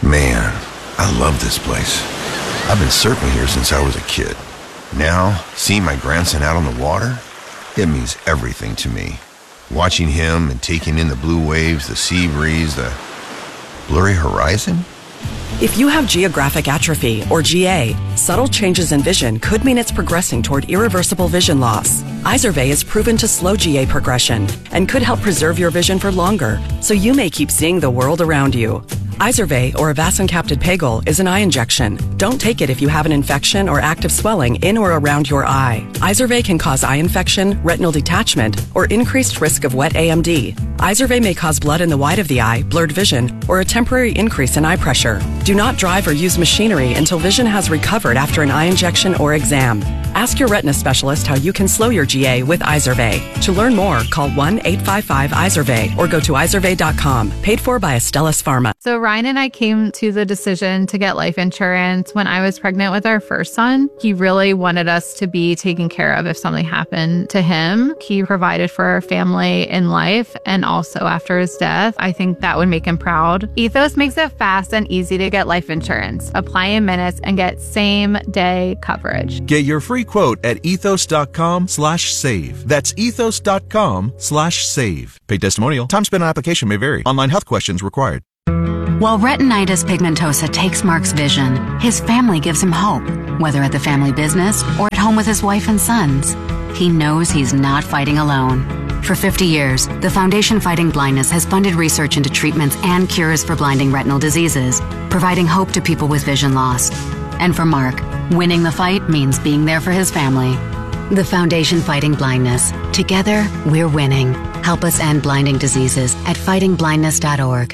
Man, I love this place. I've been surfing here since I was a kid. Now, seeing my grandson out on the water, it means everything to me. Watching him and taking in the blue waves, the sea breeze, the blurry horizon. If you have geographic atrophy, or GA, subtle changes in vision could mean it's progressing toward irreversible vision loss. Izervay is proven to slow GA progression and could help preserve your vision for longer, so you may keep seeing the world around you. Izervay, or avacincaptad pegol, is an eye injection. Don't take it if you have an infection or active swelling in or around your eye. Izervay can cause eye infection, retinal detachment, or increased risk of wet AMD. Izervay may cause blood in the white of the eye, blurred vision, or a temporary increase in eye pressure. Do not drive or use machinery until vision has recovered after an eye injection or exam. Ask your retina specialist how you can slow your GA with Izervay. To learn more, call 1-855-IZERVAY or go to izervay.com. Paid for by Astellas Pharma. So Ryan and I came to the decision to get life insurance when I was pregnant with our first son. He really wanted us to be taken care of if something happened to him. He provided for our family in life and also after his death. I think that would make him proud. Ethos makes it fast and easy to get life insurance. Apply in minutes and get same-day coverage. Get your free quote at ethos.com/save. That's ethos.com/save. Paid testimonial. Time spent on application may vary. Online health questions required. While retinitis pigmentosa takes Mark's vision, his family gives him hope, whether at the family business or at home with his wife and sons. He knows he's not fighting alone. For 50 years, the Foundation Fighting Blindness has funded research into treatments and cures for blinding retinal diseases, providing hope to people with vision loss. And for Mark, winning the fight means being there for his family. The Foundation Fighting Blindness. Together, we're winning. Help us end blinding diseases at fightingblindness.org.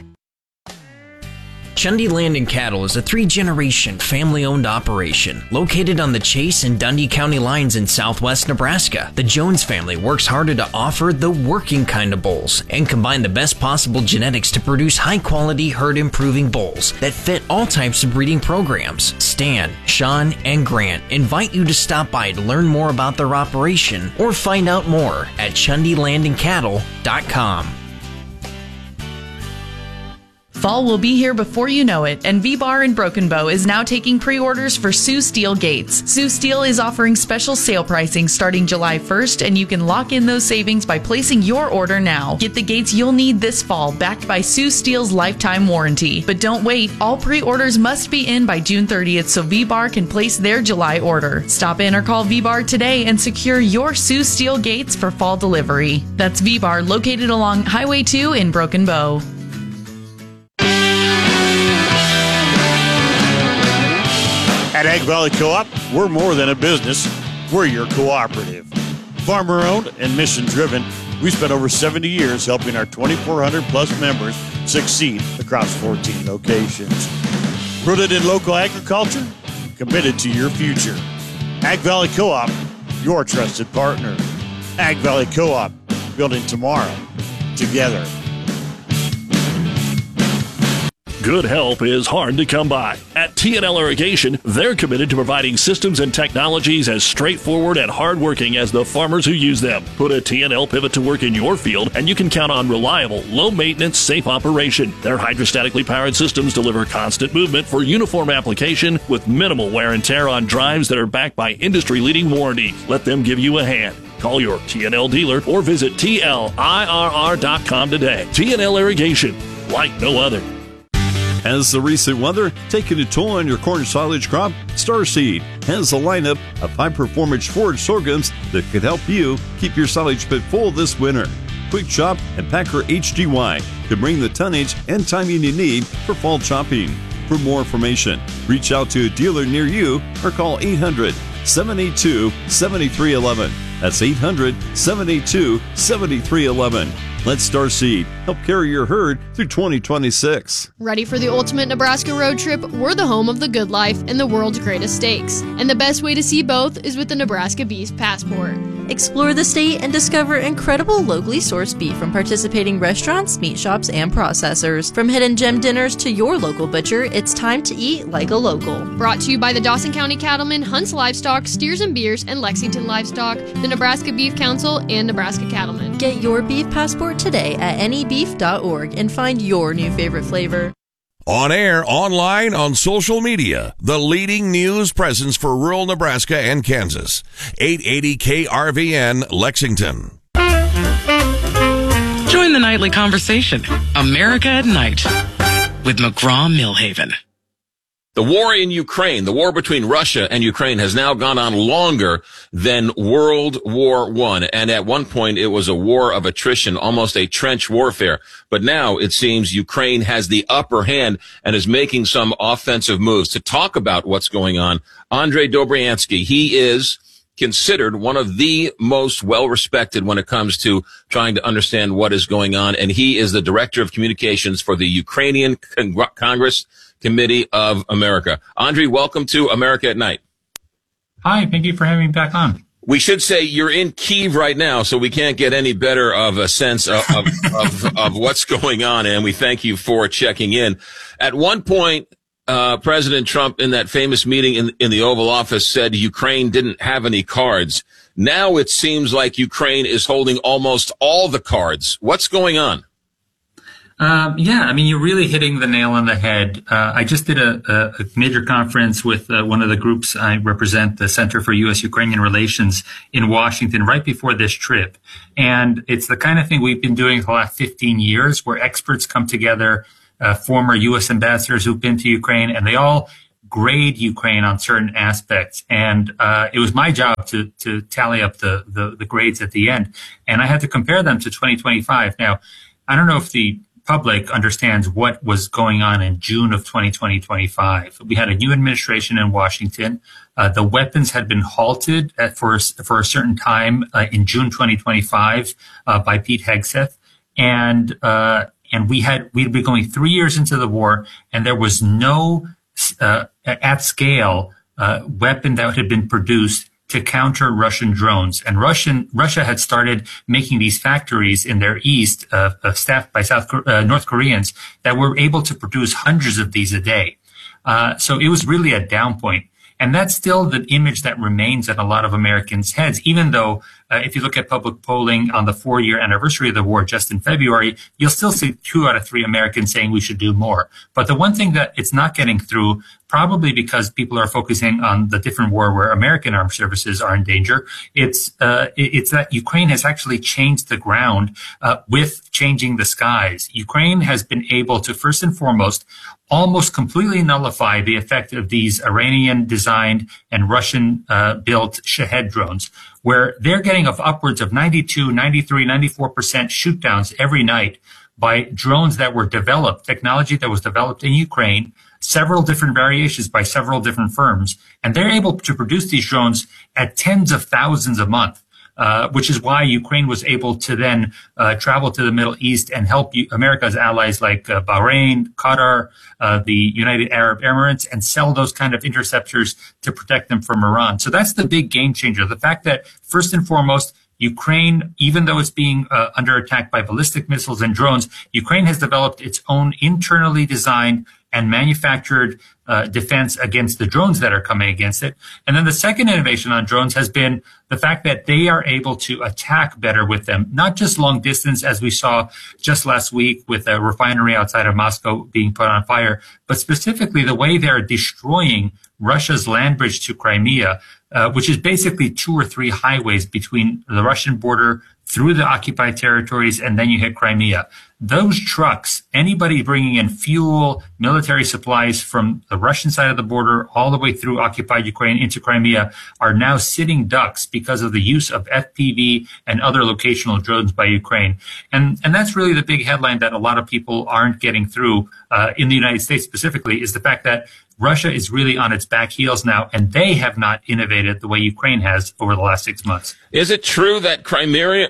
Chundy Land and Cattle is a 3-generation family-owned operation located on the Chase and Dundee County lines in southwest Nebraska. The Jones family works harder to offer the working kind of bulls and combine the best possible genetics to produce high-quality herd-improving bulls that fit all types of breeding programs. Stan, Sean, and Grant invite you to stop by to learn more about their operation or find out more at chundylandandcattle.com. Fall will be here before you know it, and V-Bar in Broken Bow is now taking pre-orders for Sioux Steel gates. Sioux Steel is offering special sale pricing starting July 1st, and you can lock in those savings by placing your order now. Get the gates you'll need this fall, backed by Sioux Steel's lifetime warranty. But don't wait, all pre-orders must be in by June 30th so V-Bar can place their July order. Stop in or call V-Bar today and secure your Sioux Steel gates for fall delivery. That's V-Bar, located along Highway 2 in Broken Bow. At Ag Valley Co-op, we're more than a business. We're your cooperative. Farmer-owned and mission-driven, we spent over 70 years helping our 2,400-plus members succeed across 14 locations. Rooted in local agriculture, committed to your future. Ag Valley Co-op, your trusted partner. Ag Valley Co-op, building tomorrow together. Good help is hard to come by. At T&L Irrigation, they're committed to providing systems and technologies as straightforward and hardworking as the farmers who use them. Put a T&L pivot to work in your field, and you can count on reliable, low-maintenance, safe operation. Their hydrostatically powered systems deliver constant movement for uniform application with minimal wear and tear on drives that are backed by industry-leading warranty. Let them give you a hand. Call your T&L dealer or visit TLIRR.com today. T&L Irrigation, like no other. Has the recent weather taken a toll on your corn silage crop? Starseed has a lineup of high-performance forage sorghums that could help you keep your silage pit full this winter. Quick Chop and Packer HDY can bring the tonnage and timing you need for fall chopping. For more information, reach out to a dealer near you or call 800-782-7311. That's 800-782-7311. Let Starseed help carry your herd through 2026. Ready for the ultimate Nebraska road trip? We're the home of the good life and the world's greatest steaks. And the best way to see both is with the Nebraska Beef Passport. Explore the state and discover incredible locally sourced beef from participating restaurants, meat shops, and processors. From hidden gem dinners to your local butcher, it's time to eat like a local. Brought to you by the Dawson County Cattlemen, Hunts Livestock, Steers and Beers, and Lexington Livestock, the Nebraska Beef Council, and Nebraska Cattlemen. Get your beef passport today at nebeef.org and find your new favorite flavor. On air, online, on social media, the leading news presence for rural Nebraska and Kansas. 880 KRVN, Lexington. Join the nightly conversation, America at Night, with McGraw-Millhaven. The war in Ukraine, the war between Russia and Ukraine, has now gone on longer than World War I. And at one point, it was a war of attrition, almost a trench warfare. But now it seems Ukraine has the upper hand and is making some offensive moves. To talk about what's going on, Andrei Dobriansky, he is considered one of the most well-respected when it comes to trying to understand what is going on. And he is the director of communications for the Ukrainian Congress Committee of America. Andrei, welcome to America at Night. Hi, thank you for having me back on. We should say you're in Kyiv right now, so we can't get any better of a sense of what's going on, and we thank you for checking in. At one point, President Trump, in that famous meeting in the Oval Office, said Ukraine didn't have any cards. Now it seems like Ukraine is holding almost all the cards. What's going on? You're really hitting the nail on the head. I just did a major conference with one of the groups I represent, the Center for U.S.-Ukrainian Relations in Washington, right before this trip. And it's the kind of thing we've been doing for the last 15 years, where experts come together, former U.S. ambassadors who've been to Ukraine, and they all grade Ukraine on certain aspects. And it was my job to tally up the grades at the end. And I had to compare them to 2025. Now, I don't know if the public understands what was going on in June of 2025. We had a new administration in Washington. The weapons had been halted for a certain time in June 2025 by Pete Hegseth. And we'd been going 3 years into the war, and there was no at scale weapon that had been produced to counter Russian drones. And Russia had started making these factories in their east, staffed by North Koreans, that were able to produce hundreds of these a day. So it was really a down point. And that's still the image that remains in a lot of Americans' heads, even though if you look at public polling on the 4-year anniversary of the war just in February, you'll still see 2 out of 3 Americans saying we should do more. But the one thing that it's not getting through, probably because people are focusing on the different war where American armed services are in danger, it's that Ukraine has actually changed the ground with changing the skies. Ukraine has been able to, first and foremost, almost completely nullify the effect of these Iranian-designed and Russian-built Shahed drones, where they're getting upwards of 92, 93, 94% shoot downs every night by drones that were developed, technology that was developed in Ukraine, several different variations by several different firms. And they're able to produce these drones at tens of thousands a month. Which is why Ukraine was able to then travel to the Middle East and help America's allies like Bahrain, Qatar, the United Arab Emirates, and sell those kind of interceptors to protect them from Iran. So that's the big game changer. The fact that, first and foremost, Ukraine, even though it's being under attack by ballistic missiles and drones, Ukraine has developed its own internally designed and manufactured defense against the drones that are coming against it. And then the second innovation on drones has been the fact that they are able to attack better with them, not just long distance, as we saw just last week with a refinery outside of Moscow being put on fire, but specifically the way they're destroying Russia's land bridge to Crimea, which is basically 2 or 3 highways between the Russian border through the occupied territories, and then you hit Crimea. Those trucks, anybody bringing in fuel, military supplies from the Russian side of the border all the way through occupied Ukraine into Crimea, are now sitting ducks because of the use of FPV and other locational drones by Ukraine. And that's really the big headline that a lot of people aren't getting through in the United States specifically, is the fact that Russia is really on its back heels now, and they have not innovated the way Ukraine has over the last 6 months. Is it true that Crimea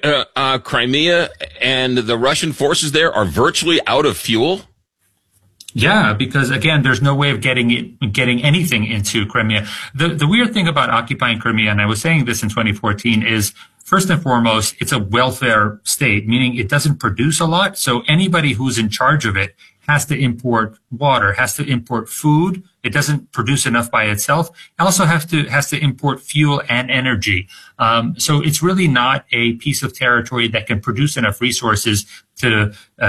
and the Russian forces there are virtually out of fuel? Yeah, because again, there's no way of getting anything into Crimea. The weird thing about occupying Crimea, and I was saying this in 2014, is first and foremost, it's a welfare state, meaning it doesn't produce a lot. So anybody who's in charge of it has to import water, has to import food. It doesn't produce enough by itself. It also has to import fuel and energy. So it's really not a piece of territory that can produce enough resources to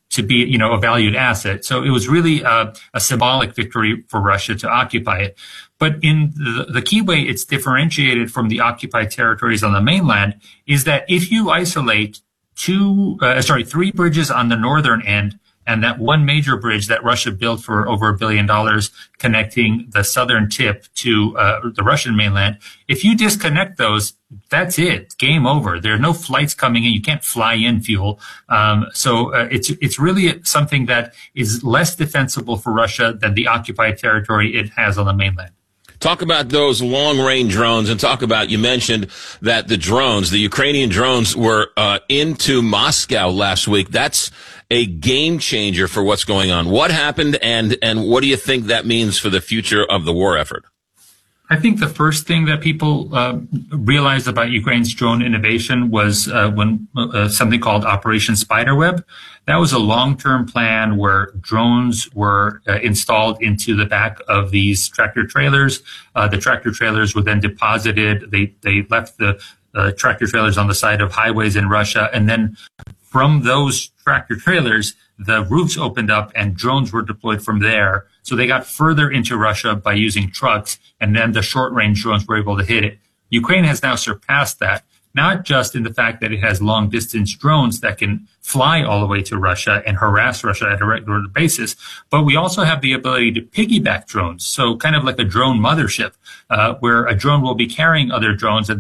to be, a valued asset. So it was really a symbolic victory for Russia to occupy it. But in the key way it's differentiated from the occupied territories on the mainland is that if you isolate three bridges on the northern end and that one major bridge that Russia built for over $1 billion connecting the southern tip to the Russian mainland, if you disconnect those, that's it. Game over. There are no flights coming in. You can't fly in fuel. So it's really something that is less defensible for Russia than the occupied territory it has on the mainland. Talk about those long-range drones and talk about, you mentioned that the Ukrainian drones were into Moscow last week. That's a game changer for what's going on. What happened and what do you think that means for the future of the war effort? I think the first thing that people realized about Ukraine's drone innovation was when something called Operation Spiderweb. That was a long-term plan where drones were installed into the back of these tractor trailers. The tractor trailers were then deposited. They left the tractor trailers on the side of highways in Russia. And then from those tractor trailers, the roofs opened up and drones were deployed from there. So they got further into Russia by using trucks, and then the short-range drones were able to hit it. Ukraine has now surpassed that, not just in the fact that it has long-distance drones that can fly all the way to Russia and harass Russia at a regular basis, but we also have the ability to piggyback drones. So kind of like a drone mothership, where a drone will be carrying other drones and